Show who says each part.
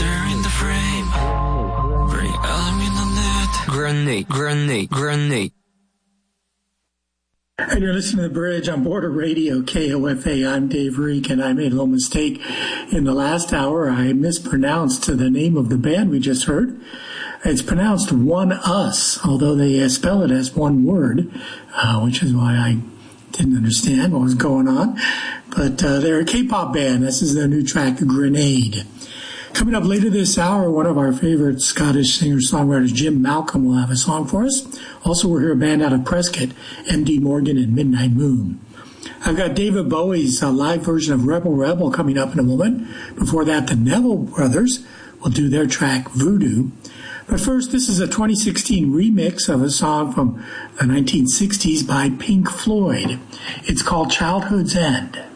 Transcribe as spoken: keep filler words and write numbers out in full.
Speaker 1: in the frame. Bring element on it. Grenade, grenade, grenade.
Speaker 2: And you're listening to The Bridge on Border Radio, K O F A. I'm Dave Reek, and I made a little mistake in the last hour. I mispronounced the name of the band we just heard. It's pronounced One Us, although they spell it as one word, uh, which is why I didn't understand what was going on. But uh, they're a K-pop band. This is their new track, Grenade. Coming up later this hour, one of our favorite Scottish singer-songwriters, Jim Malcolm, will have a song for us. Also, we'll hear a band out of Prescott, M D Morgan and Midnight Moon. I've got David Bowie's uh, live version of Rebel Rebel coming up in a moment. Before that, the Neville Brothers will do their track, Voodoo. But first, this is a twenty sixteen remix of a song from the nineteen sixties by Pink Floyd. It's called Childhood's End.